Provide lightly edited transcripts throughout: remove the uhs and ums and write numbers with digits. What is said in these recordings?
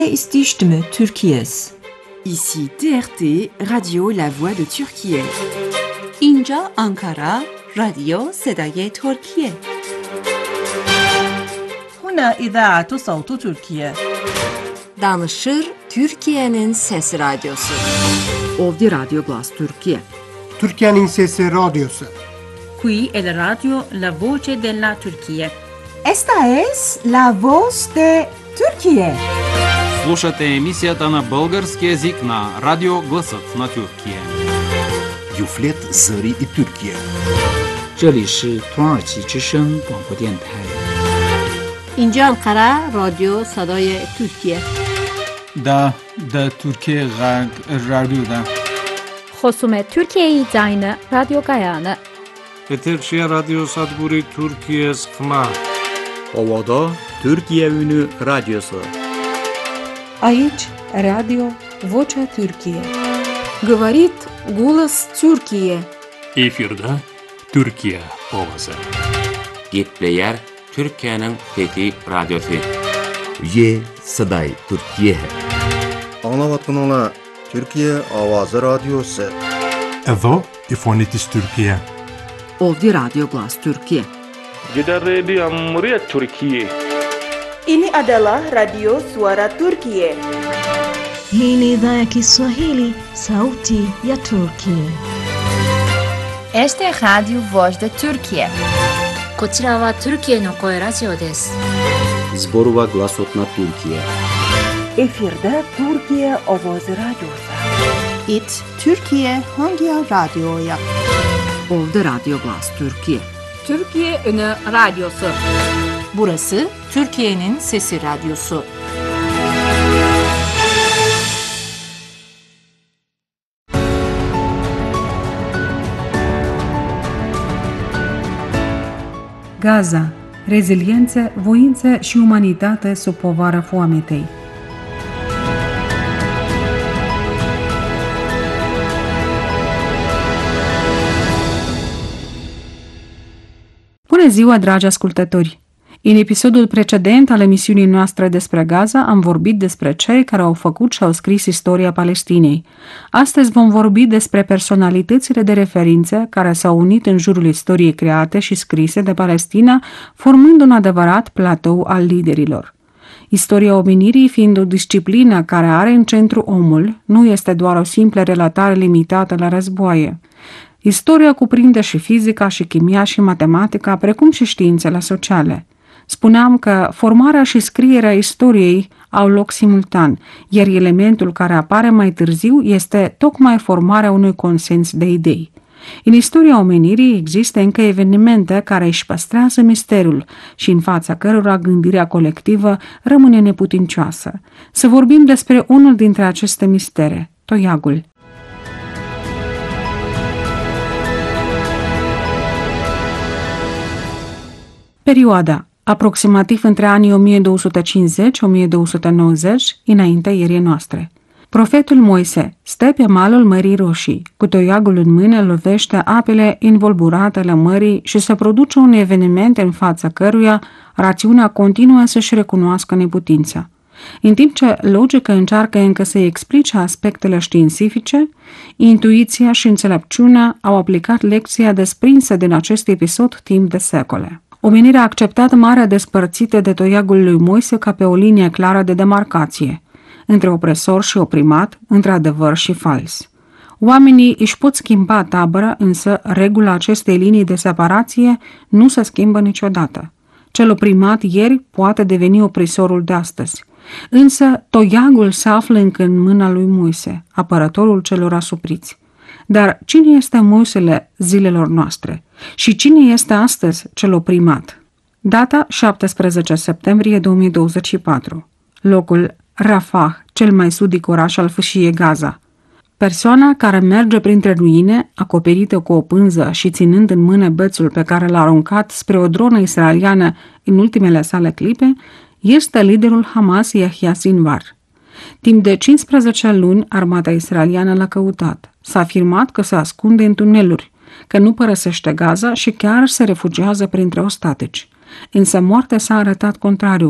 ist die Stimme Türkiye's. Ici TRT, Radio La Voix de Türkiye. اینجا آنکارا، رادیو صدای ترکیه. هنا إذاعة صوت تركيا. Danışır Türkiye'nin Sesi Radyosu. Ovdje Radio Glas Türkiye. Türkiye'nin Sesi Radyosu. Qui è la radio La Voce della Turchia. Esta es la voz de Turquie. Слушате емисията на български език на Радио Гласът на Türkiye. Юфлет Зări и Türkiye. 这里是土耳其之声广播电台。 اینجا انقره رادیو صدای ترکیه. دا Türkiye رادیو دا. خصوم Türkiye زاین رادیو گایانه. Eterşehir Radyo Sadburi Türkiye Sıkma. Ovada Türkiye Ünü Radyosu. Aici Radio Vocea Türkiye. Говорит голос Türkiye. Efirde Türkiye ovası. Gitleyer Türkiye'nin Fethi Radyosu. Ye Saday Türkiye. Anlavatkanala Türkiye Avazı Radyosu. Evo İfonitis Türkiye. Ovdje Radio Glas Türkiye. Jeddah Radio Muria Türkiye. Ini adalah Radio Suara Turkiye. Hii ni idhaa ya Kiswahili, Sauti ya Turkiye. Este Radio Voz de Turkiye. こちらはトルキエの声ラジオです。 Zborova Glasot na Türkiye. Efirde Türkiye Ovozi Radyosu. It Türkiye hangi radyoya? Ovdje Radio Glas Türkiye. Türkiye Ünü Radyosu. Burası Türkiye'nin Sesi Radyosu. Gaza, reziliență, voință și umanitate sub povara foametei. Bună ziua, dragi ascultători! În episodul precedent al emisiunii noastre despre Gaza am vorbit despre cei care au făcut și au scris istoria Palestinei. Astăzi vom vorbi despre personalitățile de referință care s-au unit în jurul istoriei create și scrise de Palestina, formând un adevărat platou al liderilor. Istoria omenirii fiind o disciplină care are în centru omul, nu este doar o simplă relatare limitată la războaie. Istoria cuprinde și fizica, și chimia, și matematica, precum și științele sociale. Spuneam că formarea și scrierea istoriei au loc simultan, iar elementul care apare mai târziu este tocmai formarea unui consens de idei. În istoria omenirii există încă evenimente care își păstrează misteriul și în fața cărora gândirea colectivă rămâne neputincioasă. Să vorbim despre unul dintre aceste mistere, toiagul. Perioada aproximativ între anii 1250-1290, înaintea ierei noastre. Profetul Moise stă pe malul Mării Roșii, cu toiagul în mână lovește apele învolburate ale mării și se produce un eveniment în fața căruia rațiunea continuă să-și recunoască neputința. În timp ce logica încearcă încă să explice aspectele științifice, intuiția și înțelepciunea au aplicat lecția desprinsă din acest episod timp de secole. Omenirea a acceptat marea despărțire de toiagul lui Moise ca pe o linie clară de demarcație, între opresor și oprimat, între adevăr și fals. Oamenii își pot schimba tabăra, însă regula acestei linii de separație nu se schimbă niciodată. Cel oprimat ieri poate deveni opresorul de astăzi. Însă toiagul se află încă în mâna lui Moise, apărătorul celor asupriți. Dar cine este Moisele zilelor noastre? Și cine este astăzi cel oprimat? Data 17 septembrie 2024. Locul Rafah, cel mai sudic oraș al fâșiei Gaza. Persoana care merge printre ruine, acoperită cu o pânză și ținând în mână bățul pe care l-a aruncat spre o dronă israeliană în ultimele sale clipe, este liderul Hamas Yahya Sinwar. Timp de 15 luni, armata israeliană l-a căutat. S-a afirmat că se ascunde în tuneluri, că nu părăsește Gaza și chiar se refugiază printre ostatici. Însă moartea s-a arătat contrariul.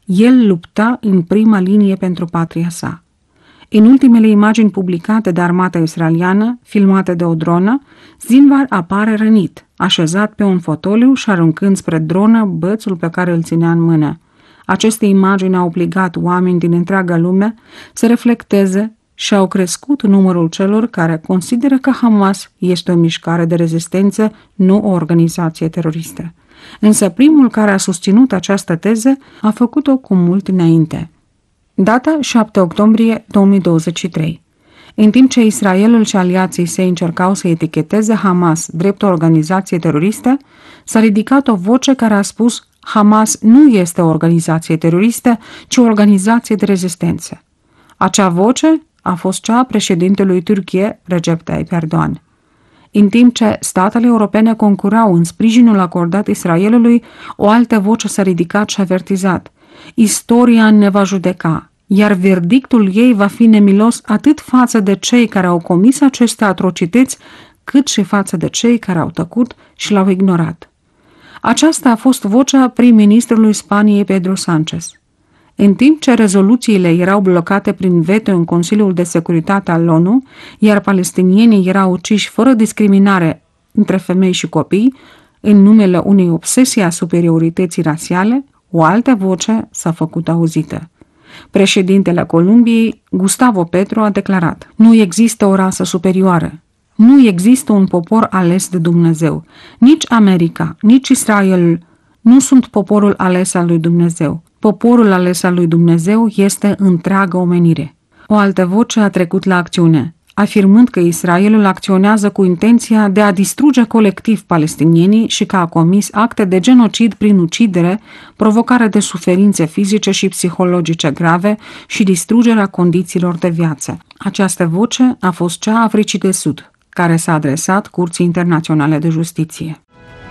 El lupta în prima linie pentru patria sa. În ultimele imagini publicate de armata israeliană, filmate de o dronă, Zinvar apare rănit, așezat pe un fotoliu și aruncând spre dronă bățul pe care îl ținea în mână. Aceste imagini au obligat oameni din întreaga lume să reflecteze și au crescut numărul celor care consideră că Hamas este o mișcare de rezistență, nu o organizație teroristă. Însă primul care a susținut această teză a făcut-o cu mult înainte. Data 7 octombrie 2023. În timp ce Israelul și aliații săi încercau să eticheteze Hamas drept o organizație teroristă, s-a ridicat o voce care a spus: Hamas nu este o organizație teroristă, ci o organizație de rezistență. Acea voce a fost cea a președintelui Turciei, Recep Tayyip Erdogan. În timp ce statele europene concurau în sprijinul acordat Israelului, o altă voce s-a ridicat și a avertizat: istoria ne va judeca, iar verdictul ei va fi nemilos atât față de cei care au comis aceste atrocități, cât și față de cei care au tăcut și l-au ignorat. Aceasta a fost vocea prim-ministrului Spaniei Pedro Sánchez. În timp ce rezoluțiile erau blocate prin veto în Consiliul de Securitate al ONU, iar palestinienii erau uciși fără discriminare între femei și copii, în numele unei obsesii a superiorității rasiale, o altă voce s-a făcut auzită. Președintele Columbiei, Gustavo Petro, a declarat: nu există o rasă superioară. Nu există un popor ales de Dumnezeu. Nici America, nici Israelul nu sunt poporul ales al lui Dumnezeu. Poporul ales al lui Dumnezeu este întreaga omenire. O altă voce a trecut la acțiune, afirmând că Israelul acționează cu intenția de a distruge colectiv palestinienii și că a comis acte de genocid prin ucidere, provocare de suferințe fizice și psihologice grave și distrugerea condițiilor de viață. Această voce a fost cea a Africii de Sud, care s-a adresat Curții Internaționale de Justiție.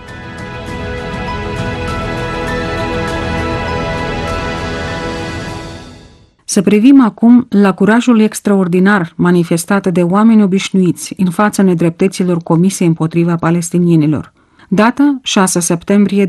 Să privim acum la curajul extraordinar manifestat de oameni obișnuiți în fața nedreptăților comise împotriva palestinienilor. Data 6 septembrie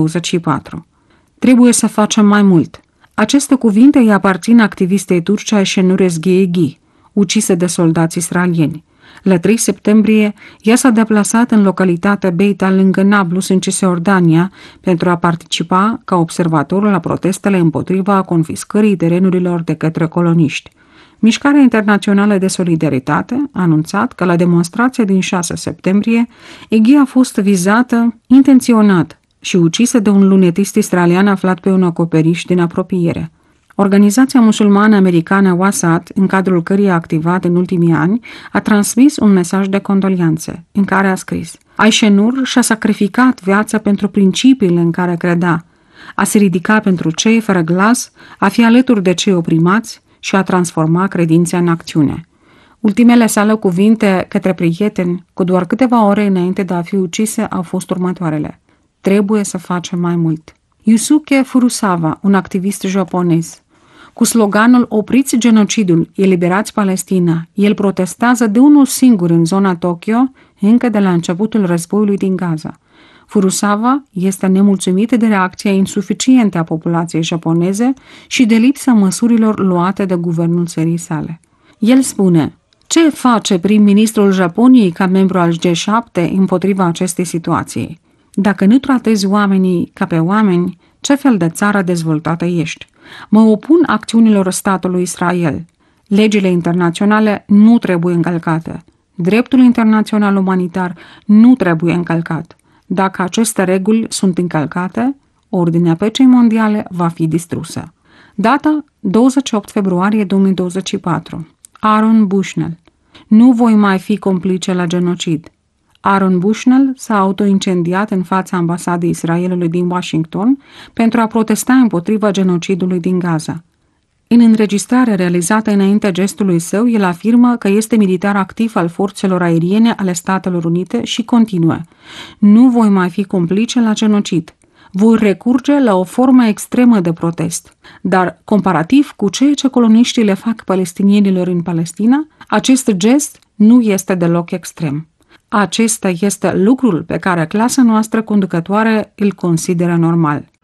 2024. Trebuie să facem mai mult. Aceste cuvinte îi aparțin activistei turce Ayşenur Ezgi, ucisă de soldați israelieni. La 3 septembrie, ea s-a deplasat în localitatea Beita, lângă Nablus, în Cisjordania, pentru a participa ca observator la protestele împotriva confiscării terenurilor de către coloniști. Mișcarea Internațională de Solidaritate a anunțat că la demonstrația din 6 septembrie, Ezgi a fost vizată intenționat și ucisă de un lunetist israelian aflat pe un acoperiș din apropiere. Organizația musulmană americană Wassat, în cadrul căreia a activat în ultimii ani, a transmis un mesaj de condolianțe, în care a scris: Ayşenur și-a sacrificat viața pentru principiile în care credea, a se ridica pentru cei fără glas, a fi alături de cei oprimați și a transforma credința în acțiune. Ultimele sale cuvinte către prieteni, cu doar câteva ore înainte de a fi ucise, au fost următoarele: trebuie să facem mai mult. Yusuke Furusawa, un activist japonez, cu sloganul Opriți genocidul, eliberați Palestina, el protestează de unul singur în zona Tokyo, încă de la începutul războiului din Gaza. Furusawa este nemulțumit de reacția insuficientă a populației japoneze și de lipsa măsurilor luate de guvernul țării sale. El spune: ce face prim-ministrul Japoniei ca membru al G7 împotriva acestei situații? Dacă nu tratezi oamenii ca pe oameni, ce fel de țară dezvoltată ești? Mă opun acțiunilor statului Israel. Legile internaționale nu trebuie încălcate. Dreptul internațional umanitar nu trebuie încălcat. Dacă aceste reguli sunt încălcate, ordinea păcii mondiale va fi distrusă. Data 28 februarie 2024. Aaron Bushnell. Nu voi mai fi complice la genocid. Aaron Bushnell s-a autoincendiat în fața ambasadei Israelului din Washington pentru a protesta împotriva genocidului din Gaza. În înregistrare realizată înaintea gestului său, el afirmă că este militar activ al forțelor aeriene ale Statelor Unite și continuă: nu voi mai fi complice la genocid. Voi recurge la o formă extremă de protest. Dar, comparativ cu ceea ce coloniștii le fac palestinienilor în Palestina, acest gest nu este deloc extrem. Acesta este lucrul pe care clasa noastră conducătoare îl consideră normal.